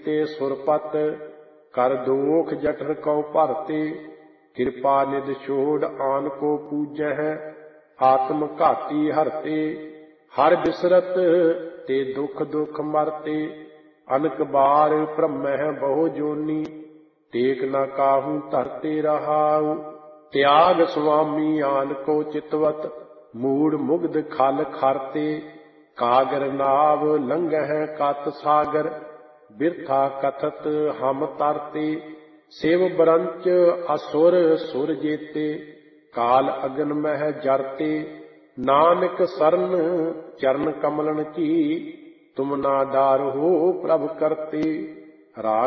ਤੇ ਸੁਰਪਤ ਕਰ ਦੋਖ ਜਠਰ ਕਉ ਭਰਤੇ ਕਿਰਪਾ ਨਿਧ ਛੋੜ ਆਨ ਕੋ ਪੂਜੈ ਆਤਮ ਘਾਤੀ ਹਰਤੇ ਹਰ ਬਿਸਰਤ ਤੇ ਦੁਖ ਦੁਖ ਮਰਤੇ ਅਨਕ ਬਾਰ ਭ੍ਰਮਹਿ ਬਹੁ ਜੋਨੀ ਟੇਕ ਨ ਕਾਹੂ ਧਰਤੇ ਰਹਾਉ ਤਿਆਗ ਸੁਆਮੀ ਆਨ ਕੋ ਚਿਤਵਤ ਮੂੜ ਮੁਗਧ ਖਲ ਖਰਤੇ ਕਾਗਰ ਨਾਵ ਲੰਘਹਿ ਕਤ ਸਾਗਰ ਬਿਰਥਾ ਕਥਤ ਹਮ ਤਰਤੇ ਸਿਵ ਬਰੰਚ ਅਸੁਰ ਸੁਰ ਜੇਤੇ ਕਾਲ ਅਗਨ ਮਹਿ ਜਰਤੇ ਨਾਨਕ ਸਰਨ ਚਰਨ ਕਮਲਨ ਕੀ ਤੁਮ ਨਾ ਡਾਰਹੁ ਪ੍ਰਭ ਕਰਤੇ। ਰਾਗ